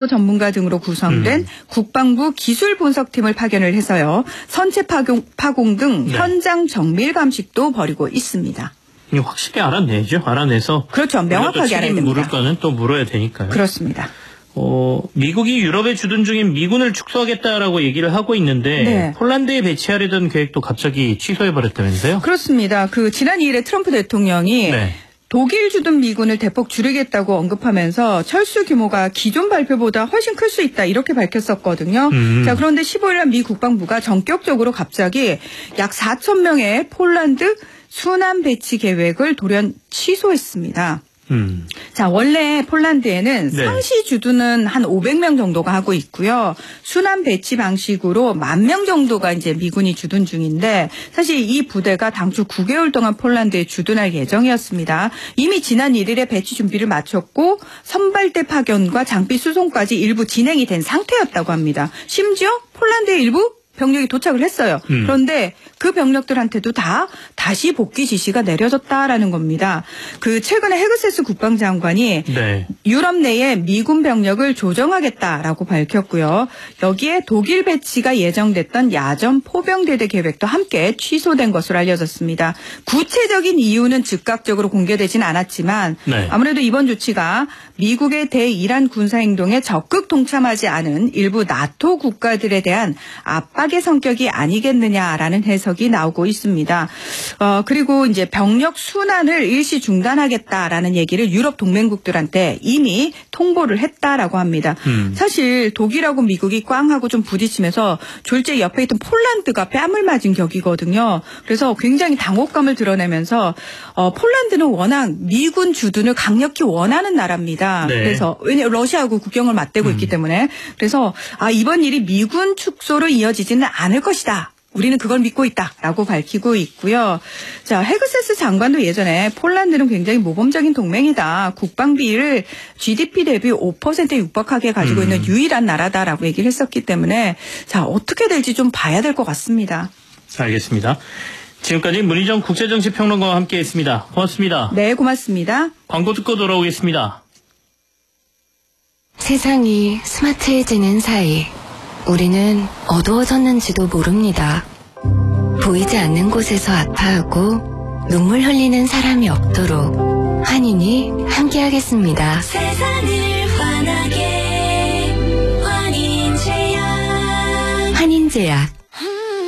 전문가 등으로 구성된 국방부 기술분석팀을 파견을 해서요. 선체 파공 등 현장 정밀 감식도 벌이고 있습니다. 확실히 알아내죠. 알아내서. 그렇죠. 명확하게 알아야 됩니다. 물을 거는 또 물어야 되니까요. 그렇습니다. 미국이 유럽에 주둔 중인 미군을 축소하겠다라고 얘기를 하고 있는데 네. 폴란드에 배치하려던 계획도 갑자기 취소해버렸다면서요? 그렇습니다. 지난 2일에 트럼프 대통령이 네. 독일 주둔 미군을 대폭 줄이겠다고 언급하면서 철수 규모가 기존 발표보다 훨씬 클 수 있다 이렇게 밝혔었거든요. 자, 그런데 15일 미 국방부가 전격적으로 갑자기 약 4천 명의 폴란드 순환 배치 계획을 돌연 취소했습니다. 자, 원래 폴란드에는 네. 상시 주둔은 한 500명 정도가 하고 있고요. 순환 배치 방식으로 10,000명 정도가 이제 미군이 주둔 중인데 사실 이 부대가 당초 9개월 동안 폴란드에 주둔할 예정이었습니다. 이미 지난 1일에 배치 준비를 마쳤고 선발대 파견과 장비 수송까지 일부 진행이 된 상태였다고 합니다. 심지어 폴란드의 일부 병력이 도착을 했어요. 그런데 그 병력들한테도 다시 복귀 지시가 내려졌다라는 겁니다. 최근에 헤그세스 국방장관이 네. 유럽 내에 미군 병력을 조정하겠다라고 밝혔고요. 여기에 독일 배치가 예정됐던 야전 포병대대 계획도 함께 취소된 것으로 알려졌습니다. 구체적인 이유는 즉각적으로 공개되진 않았지만 네. 아무래도 이번 조치가 미국의 대이란 군사행동에 적극 동참하지 않은 일부 나토 국가들에 대한 압박의 성격이 아니겠느냐라는 해석이 나오고 있습니다. 그리고 이제 병력 순환을 일시 중단하겠다라는 얘기를 유럽 동맹국들한테 이미 통보를 했다라고 합니다. 사실 독일하고 미국이 꽝하고 좀 부딪히면서 졸제 옆에 있던 폴란드가 뺨을 맞은 격이거든요. 그래서 굉장히 당혹감을 드러내면서 폴란드는 워낙 미군 주둔을 강력히 원하는 나라입니다. 네. 그래서 왜냐하면 러시아하고 국경을 맞대고 있기 때문에 그래서 이번 일이 미군 축소로 이어지지는 않을 것이다. 우리는 그걸 믿고 있다라고 밝히고 있고요. 자, 헤그세스 장관도 예전에 폴란드는 굉장히 모범적인 동맹이다. 국방비를 GDP 대비 5%에 육박하게 가지고 있는 유일한 나라다라고 얘기를 했었기 때문에 자, 어떻게 될지 좀 봐야 될 것 같습니다. 알겠습니다. 지금까지 문희정 국제정치평론가와 함께했습니다. 고맙습니다. 네, 고맙습니다. 광고 듣고 돌아오겠습니다. 세상이 스마트해지는 사이 우리는 어두워졌는지도 모릅니다. 보이지 않는 곳에서 아파하고 눈물 흘리는 사람이 없도록 한인이 함께하겠습니다. 세상을 환하게 환인제약. 한인제약